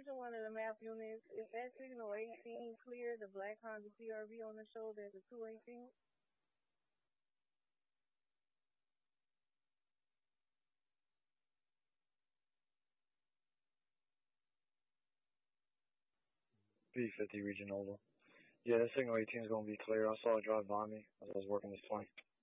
using one of the map units. Is that signal 18 clear, the black Honda CRV on the shoulder at the 218? B50 Regional. Yeah, that signal 18 is going to be clear. I saw it drive by me as I was working this 20.